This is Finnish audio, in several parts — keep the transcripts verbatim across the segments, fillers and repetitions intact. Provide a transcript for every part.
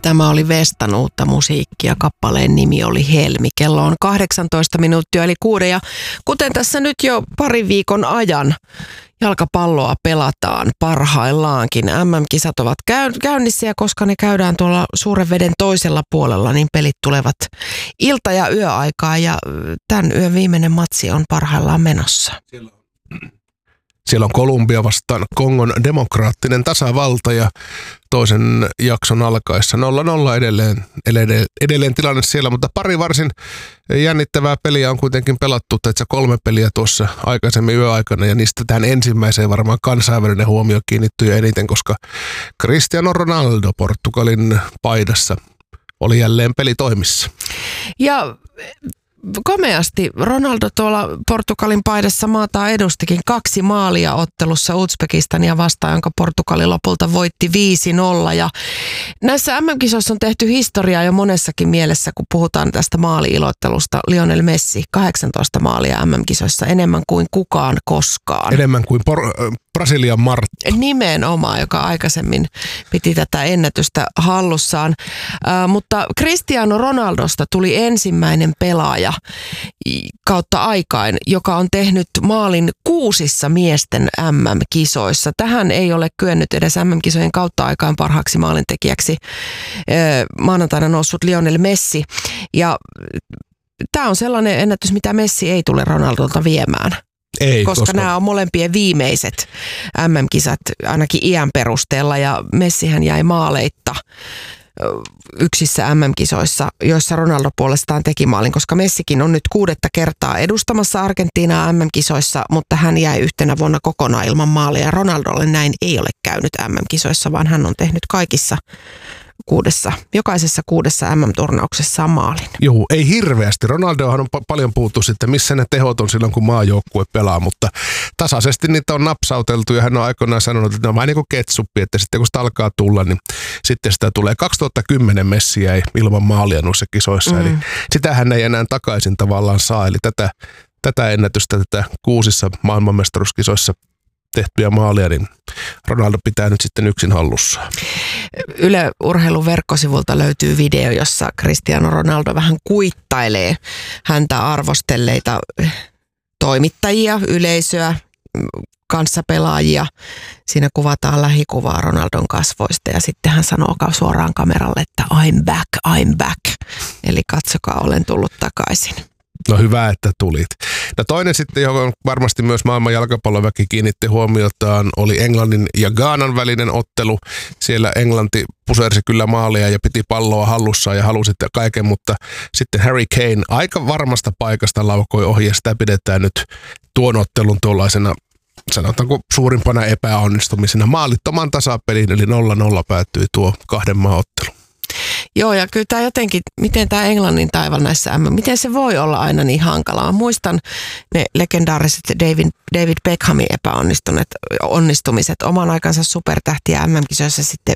Tämä oli Vestan uutta musiikkia. Kappaleen nimi oli Helmi. Kello on kahdeksantoista minuuttia eli kuuden. Ja kuten tässä nyt jo parin viikon ajan jalkapalloa pelataan parhaillaankin. äm äm-kisat ovat käynnissä ja koska ne käydään tuolla suuren veden toisella puolella, niin pelit tulevat ilta- ja yöaikaa. Ja tämän yön viimeinen matsi on parhaillaan menossa. Siellä on, Siellä on Kolumbia vastaan Kongon demokraattinen tasavalta ja toisen jakson alkaessa nolla nolla edelleen, edelleen, edelleen tilanne siellä, mutta pari varsin jännittävää peliä on kuitenkin pelattu, että kolme peliä tuossa aikaisemmin yöaikana ja niistä tähän ensimmäiseen varmaan kansainvälinen huomio kiinnittyi eniten, koska Cristiano Ronaldo Portugalin paidassa oli jälleen pelitoimissa. Ja komeasti Ronaldo tuolla Portugalin paidassa maataa edustikin kaksi maalia ottelussa Uzbekistania vastaan, jonka Portugali lopulta voitti viisi nolla. Ja näissä äm äm-kisoissa on tehty historiaa jo monessakin mielessä, kun puhutaan tästä maali-ilottelusta. Lionel Messi, kahdeksantoista maalia äm äm-kisoissa, enemmän kuin kukaan koskaan. Enemmän kuin por- Brasilian Martti. Nimenomaan, joka aikaisemmin piti tätä ennätystä hallussaan. Äh, mutta Cristiano Ronaldosta tuli ensimmäinen pelaaja kautta aikain, joka on tehnyt maalin kuusissa miesten äm äm-kisoissa. Tähän ei ole kyennyt edes äm äm-kisojen kautta aikaan parhaaksi maalintekijäksi äh, maanantaina noussut Lionel Messi. Ja tämä on sellainen ennätys, mitä Messi ei tule Ronaldolta viemään. Ei, koska, koska nämä on molempien viimeiset äm äm-kisat ainakin iän perusteella ja Messihän jäi maaleitta yksissä äm äm-kisoissa, joissa Ronaldo puolestaan teki maalin, koska Messikin on nyt kuudetta kertaa edustamassa Argentiinaa äm äm-kisoissa, mutta hän jäi yhtenä vuonna kokonaan ilman maalia. Ronaldolle näin ei ole käynyt äm äm-kisoissa, vaan hän on tehnyt kaikissa kuudessa, jokaisessa kuudessa äm äm-turnauksessa maalin. Joo, ei hirveästi. Ronaldohan on pa- paljon puhuttu sitten, missä ne tehot on silloin, kun maajoukkue pelaa, mutta tasaisesti niitä on napsauteltu ja hän on aikoinaan sanonut, että ne on vähän niin kuin ketsuppi, että sitten kun sitä alkaa tulla, niin sitten sitä tulee. kaksituhattakymmenen Messi jäi ilman maalia noissa kisoissa, mm. eli sitähän ei enää takaisin tavallaan saa, eli tätä, tätä ennätystä, tätä kuusissa maailmanmestaruuskisoissa tehtyjä maalia, niin Ronaldo pitää nyt sitten yksin hallussaan. Yle Urheilun verkkosivulta löytyy video, jossa Cristiano Ronaldo vähän kuittailee häntä arvostelleita toimittajia, yleisöä, kanssapelaajia. Siinä kuvataan lähikuvaa Ronaldon kasvoista ja sitten hän sanoo suoraan kameralle, että I'm back, I'm back. Eli katsokaa, olen tullut takaisin. No hyvä, että tulit. No toinen sitten, johon varmasti myös maailman jalkapalloväki kiinnitti huomiotaan, oli Englannin ja Ghanan välinen ottelu. Siellä Englanti pusersi kyllä maalia ja piti palloa hallussaan ja halusi kaiken, mutta sitten Harry Kane aika varmasta paikasta laukoi ohi ja sitä pidetään nyt tuon ottelun tuollaisena, sanotaanko suurimpana epäonnistumisena. Maalittoman tasapeliin, eli nolla nolla päättyi tuo kahden maan ottelu. Joo, ja kyllä tämä jotenkin, miten tämä Englannin taival näissä äm äm, miten se voi olla aina niin hankalaa. Muistan ne legendaariset David, David Beckhamin epäonnistuneet onnistumiset, oman aikansa supertähtiä äm äm-kisoissa sitten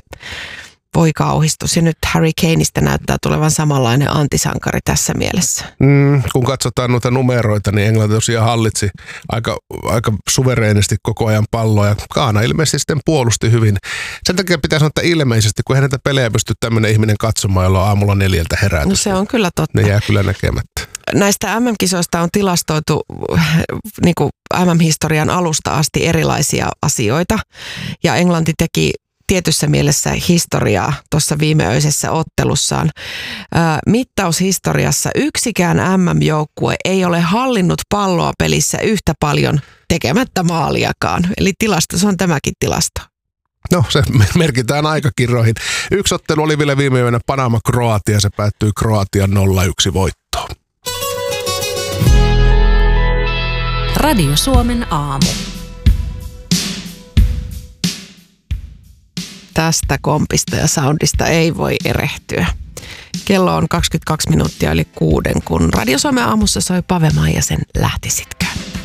voi kauhistus. Ja nyt Harry Kaneista näyttää tulevan samanlainen antisankari tässä mielessä. Mm, kun katsotaan noita numeroita, niin Englanti tosiaan hallitsi aika, aika suvereenisti koko ajan palloa ja Ghana ilmeisesti sitten puolusti hyvin. Sen takia pitää sanoa, että ilmeisesti, kun ei näitä pelejä pysty tämmöinen ihminen katsomaan, jolla on aamulla neljältä herätys. No se on kyllä totta. Ne jää kyllä näkemättä. Näistä äm äm-kisoista on tilastoitu niin kuin äm äm-historian alusta asti erilaisia asioita ja Englanti teki tietyssä mielessä historiaa tuossa viimeöisessä ottelussaan. Ää, mittaushistoriassa yksikään äm äm-joukkue ei ole hallinnut palloa pelissä yhtä paljon tekemättä maaliakaan. Eli tilasto, se on tämäkin tilasto. No, se merkitään aikakirjoihin. Yksi ottelu oli vielä viime yönä Panama-Kroatia, se päättyi Kroatian nolla yksi voittoon. Radio Suomen aamu. Tästä kompista ja soundista ei voi erehtyä. Kello on kaksikymmentäkaksi minuuttia eli kuuden, kun Radio Suomen aamussa soi Pave Maijasen Lähtisit.